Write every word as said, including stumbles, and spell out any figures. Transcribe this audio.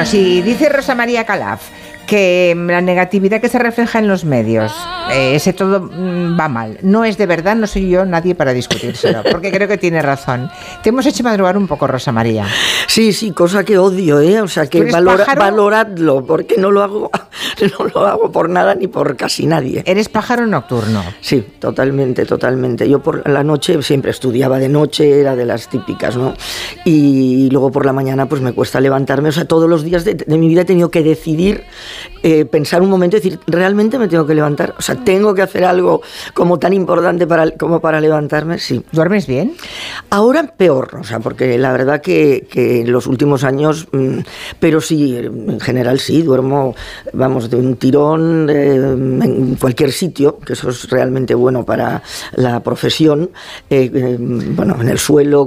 si dice Rosa María Calaf que la negatividad que se refleja en los medios, eh, ese todo mm, va mal, no es de verdad, no soy yo nadie para discutírselo, porque creo que tiene razón. Te hemos hecho madrugar un poco, Rosa María. Sí, sí, cosa que odio, ¿eh? O sea, que valora, valoradlo, porque no lo hago, no lo hago por nada ni por casi nadie. ¿Eres pájaro nocturno? Sí, totalmente, totalmente. Yo por la noche siempre estudiaba de noche, era de las típicas, ¿no? Y luego por la mañana pues me cuesta levantarme, o sea, todos los días de, de mi vida he tenido que decidir, eh, pensar un momento y decir, ¿realmente me tengo que levantar? O sea, ¿tengo que hacer algo como tan importante para, como para levantarme? Sí. ¿Duermes bien? Ahora peor, o sea, porque la verdad que, que en los últimos años, mmm, pero sí, en general sí, duermo, vamos, de un tirón, eh, en cualquier sitio, que eso es realmente bueno para la profesión, eh, eh, bueno, en el suelo,